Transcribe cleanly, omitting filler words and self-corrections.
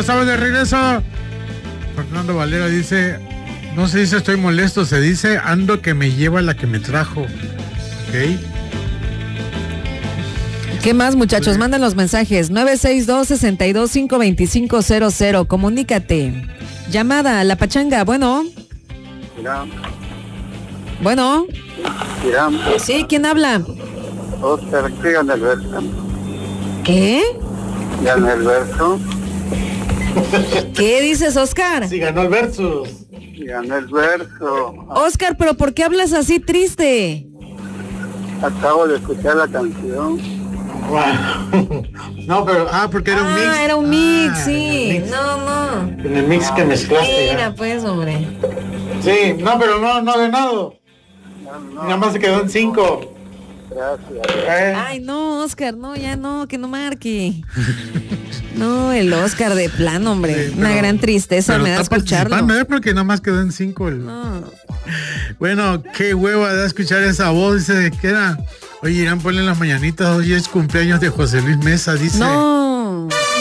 estamos de regreso. Fernando Valera dice, no se dice estoy molesto, se dice ando que me lleva la que me trajo. Ok. ¿Qué más, muchachos? Mandan los mensajes. 962-62-52500. Comunícate. Llamada a La Pachanga. Bueno. Mira. Bueno. Mira. Sí, ¿quién habla? Oscar, ¿qué gana el verso? ¿Qué? ¿Gana el verso? ¿Qué dices, Oscar? Sí, ganó el versus. Gana el verso. Oscar, ¿pero por qué hablas así triste? Acabo de escuchar la canción. Wow. No, pero, porque era un mix. Era un mix, sí. En el mix. No. En el mix que mezclaste. Mira, pues, hombre. Sí, no, pero no ha ganado. No. Nada más se quedó en 5. Gracias. Ay, no, Oscar, no, ya no, que no marque. No, el Oscar de plano, hombre. Sí, una gran tristeza me da escucharlo. Porque nada más quedó en 5. No. Bueno, qué hueva da escuchar esa voz. Dice que era. Oye, Irán, ponle las mañanitas. Hoy es cumpleaños de José Luis Mesa, dice. No,